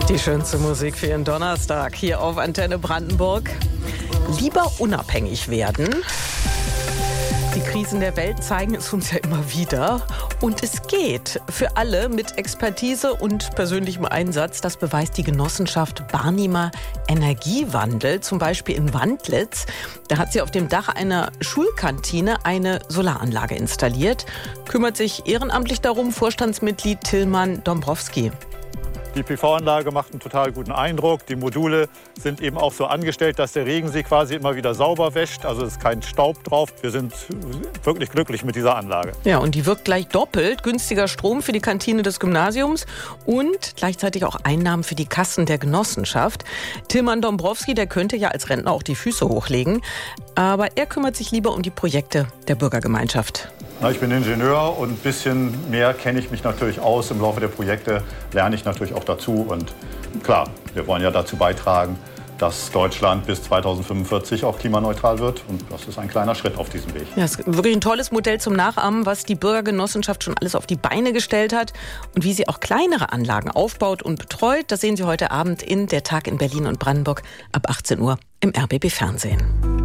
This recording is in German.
Die schönste Musik für Ihren Donnerstag hier auf Antenne Brandenburg. Lieber unabhängig werden. Die Krisen der Welt zeigen es uns ja immer wieder. Und es geht für alle mit Expertise und persönlichem Einsatz. Das beweist die Genossenschaft Barnimer Energiewandel, zum Beispiel in Wandlitz. Da hat sie auf dem Dach einer Schulkantine eine Solaranlage installiert. Kümmert sich ehrenamtlich darum Vorstandsmitglied Tilman Dombrowski. Die PV-Anlage macht einen total guten Eindruck. Die Module sind eben auch so angestellt, dass der Regen sie quasi immer wieder sauber wäscht. Also es ist kein Staub drauf. Wir sind wirklich glücklich mit dieser Anlage. Ja, und die wirkt gleich doppelt. Günstiger Strom für die Kantine des Gymnasiums und gleichzeitig auch Einnahmen für die Kassen der Genossenschaft. Tilman Dombrowski, der könnte ja als Rentner auch die Füße hochlegen. Aber er kümmert sich lieber um die Projekte der Bürgergemeinschaft. Ich bin Ingenieur und ein bisschen mehr kenne ich mich natürlich aus. Im Laufe der Projekte lerne ich natürlich auch dazu. Und klar, wir wollen ja dazu beitragen, dass Deutschland bis 2045 auch klimaneutral wird. Und das ist ein kleiner Schritt auf diesem Weg. Ja, es ist wirklich ein tolles Modell zum Nachahmen, was die Bürgergenossenschaft schon alles auf die Beine gestellt hat. Und wie sie auch kleinere Anlagen aufbaut und betreut, das sehen Sie heute Abend in Der Tag in Berlin und Brandenburg ab 18 Uhr im RBB Fernsehen.